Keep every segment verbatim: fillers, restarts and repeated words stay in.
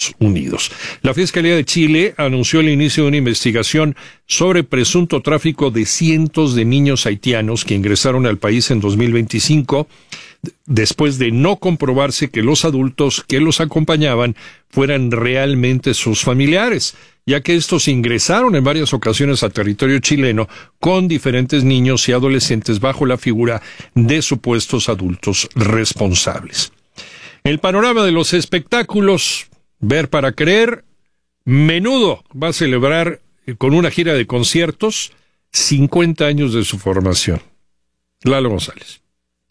Estados Unidos. La Fiscalía de Chile anunció el inicio de una investigación sobre presunto tráfico de cientos de niños haitianos que ingresaron al país en dos mil veinticinco, después de no comprobarse que los adultos que los acompañaban fueran realmente sus familiares, ya que estos ingresaron en varias ocasiones a territorio chileno con diferentes niños y adolescentes bajo la figura de supuestos adultos responsables. El panorama de los espectáculos, ver para creer. Menudo va a celebrar con una gira de conciertos cincuenta años de su formación. Lalo González.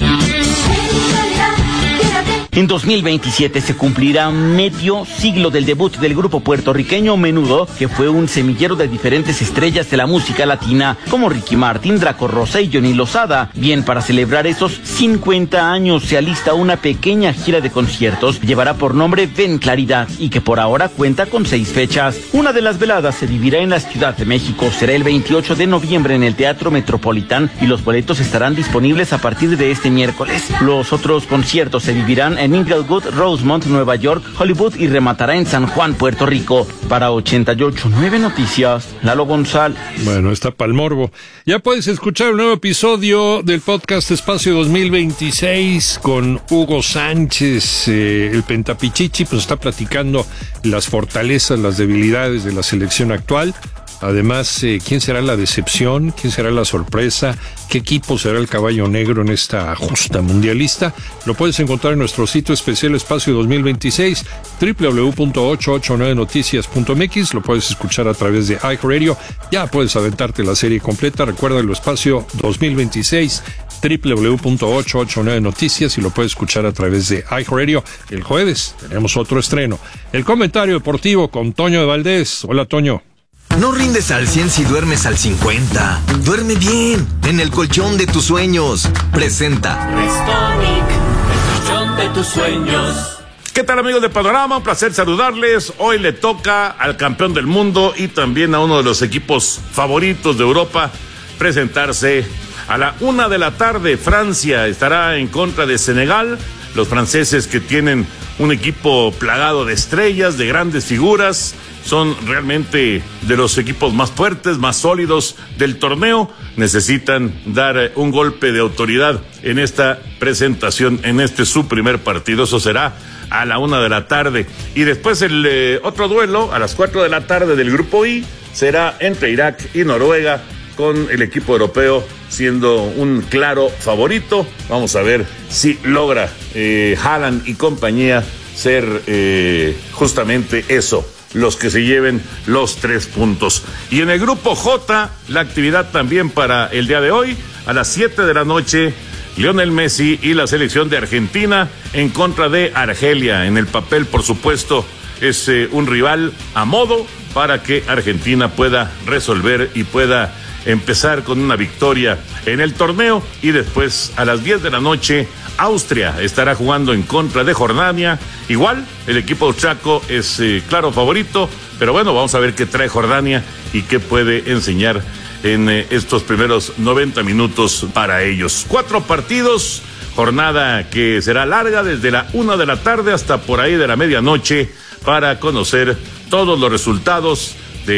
En dos mil veintisiete se cumplirá medio siglo del debut del grupo puertorriqueño Menudo, que fue un semillero de diferentes estrellas de la música latina, como Ricky Martin, Draco Rosa y Johnny Lozada. Bien, para celebrar esos cincuenta años se alista una pequeña gira de conciertos que llevará por nombre Ven Claridad y que por ahora cuenta con seis fechas. Una de las veladas se vivirá en la Ciudad de México, será el veintiocho de noviembre en el Teatro Metropolitán y los boletos estarán disponibles a partir de este miércoles. Los otros conciertos se vivirán en en Inglewood, Rosemont, Nueva York, Hollywood y rematará en San Juan, Puerto Rico. Para ochenta y ocho punto nueve Noticias, Lalo González. Bueno, está pa'l morbo. Ya puedes escuchar un nuevo episodio del podcast Espacio dos mil veintiséis con Hugo Sánchez, eh, el Pentapichichi, pues está platicando las fortalezas, las debilidades de la selección actual. Además, eh, ¿quién será la decepción? ¿Quién será la sorpresa? ¿Qué equipo será el caballo negro en esta justa mundialista? Lo puedes encontrar en nuestro sitio especial Espacio dos mil veintiséis, doble u doble u doble u punto ochocientos ochenta y nueve noticias punto m x. Lo puedes escuchar a través de iHeartRadio. Ya puedes aventarte la serie completa. Recuerda el Espacio dos mil veintiséis, doble u doble u doble u punto ochocientos ochenta y nueve noticias, y lo puedes escuchar a través de iHeartRadio. El jueves tenemos otro estreno. El comentario deportivo con Toño de Valdés. Hola, Toño. No rindes al cien si duermes al cincuenta. Duerme bien, en el colchón de tus sueños. Presenta Restonic, el colchón de tus sueños. ¿Qué tal, amigos de Panorama? Un placer saludarles. Hoy le toca al campeón del mundo y también a uno de los equipos favoritos de Europa presentarse a la una de la tarde. Francia estará en contra de Senegal. Los franceses, que tienen un equipo plagado de estrellas, de grandes figuras, son realmente de los equipos más fuertes, más sólidos del torneo. Necesitan dar un golpe de autoridad en esta presentación, en este su primer partido. Eso será a la una de la tarde. Y después el eh, otro duelo, a las cuatro de la tarde del Grupo I, será entre Irak y Noruega, con el equipo europeo siendo un claro favorito. Vamos a ver si logra eh, Haaland y compañía ser eh, justamente eso, los que se lleven los tres puntos. Y en el Grupo J, la actividad también para el día de hoy, a las siete de la noche, Lionel Messi y la selección de Argentina en contra de Argelia. En el papel, por supuesto, es eh, un rival a modo para que Argentina pueda resolver y pueda empezar con una victoria en el torneo. Y después, a las diez de la noche, Austria estará jugando en contra de Jordania. Igual, el equipo austriaco es eh, claro favorito, pero bueno, vamos a ver qué trae Jordania y qué puede enseñar en eh, estos primeros noventa minutos para ellos. Cuatro partidos, jornada que será larga desde la una de la tarde hasta por ahí de la medianoche, para conocer todos los resultados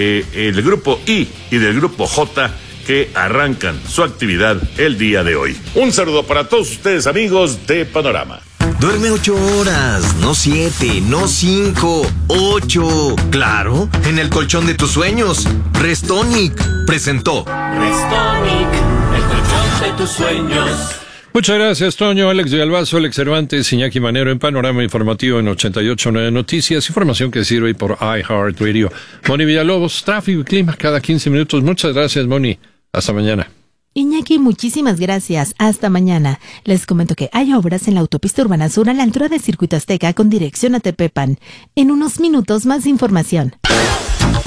del Grupo I y del Grupo J, que arrancan su actividad el día de hoy. Un saludo para todos ustedes, amigos de Panorama. Duerme ocho horas, no siete, no cinco, ocho. Claro, en el colchón de tus sueños. Restonic presentó Restonic, el colchón de tus sueños. Muchas gracias, Toño. Alex Villalbazo, Alex Cervantes, Iñaki Manero en Panorama Informativo en ochenta y ocho punto nueve Noticias. Información que sirve por iHeartRadio. Moni Villalobos, tráfico y clima cada quince minutos. Muchas gracias, Moni. Hasta mañana. Iñaki, muchísimas gracias. Hasta mañana. Les comento que hay obras en la autopista Urbana Sur a la altura del Circuito Azteca con dirección a Tepepan. En unos minutos, más información.